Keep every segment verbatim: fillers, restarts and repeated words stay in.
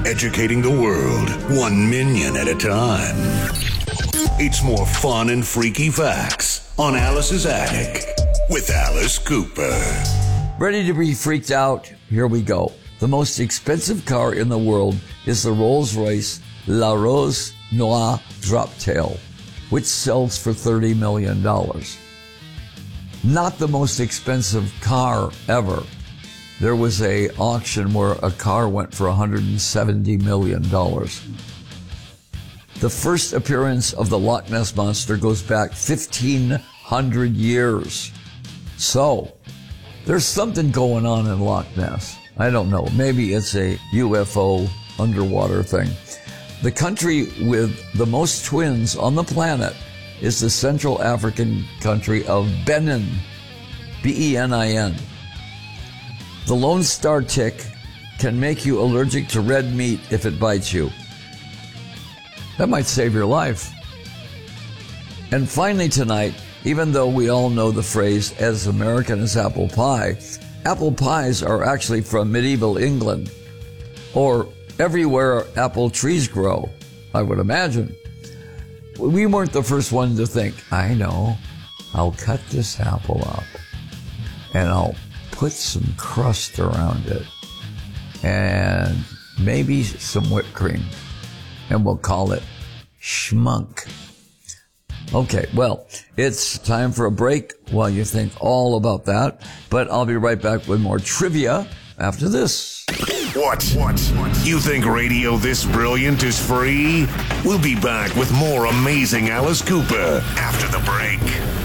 educating the world, one minion at a time. It's more fun and freaky facts on Alice's Attic with Alice Cooper. Ready to be freaked out? Here we go. The most expensive car in the world is the Rolls-Royce La Rose Noire Droptail, which sells for thirty million dollars. Not the most expensive car ever. There was a auction where a car went for one hundred seventy million dollars. The first appearance of the Loch Ness Monster goes back fifteen hundred years. So, there's something going on in Loch Ness. I don't know. Maybe it's a U F O underwater thing. The country with the most twins on the planet is the Central African country of Benin. B E N I N. The Lone Star tick can make you allergic to red meat if it bites you. That might save your life. And finally tonight, even though we all know the phrase as American as apple pie, apple pies are actually from medieval England, or everywhere apple trees grow, I would imagine. We weren't the first one to think, I know, I'll cut this apple up and I'll put some crust around it and maybe some whipped cream, and we'll call it schmunk. Okay, well, it's time for a break while you think all about that, but I'll be right back with more trivia after this. What? What? You think radio this brilliant is free? We'll be back with more amazing Alice Cooper after the break.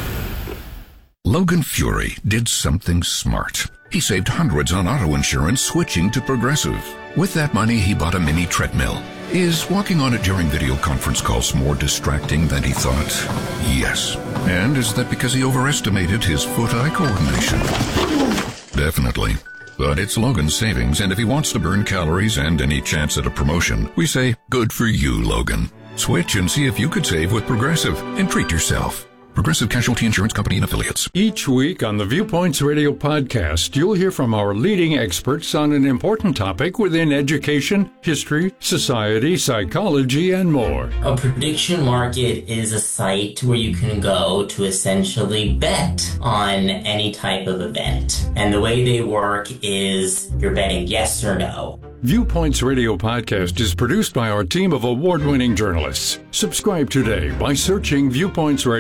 Logan Fury did something smart. He saved hundreds on auto insurance switching to Progressive. With that money, he bought a mini treadmill. Is walking on it during video conference calls more distracting than he thought? Yes. And is that because he overestimated his foot-eye coordination? Definitely. But it's Logan's savings, and if he wants to burn calories and any chance at a promotion, we say, good for you, Logan. Switch and see if you could save with Progressive and treat yourself. Progressive Casualty Insurance Company and Affiliates. Each week on the Viewpoints Radio podcast, you'll hear from our leading experts on an important topic within education, history, society, psychology, and more. A prediction market is a site where you can go to essentially bet on any type of event. And the way they work is you're betting yes or no. Viewpoints Radio podcast is produced by our team of award-winning journalists. Subscribe today by searching Viewpoints Radio.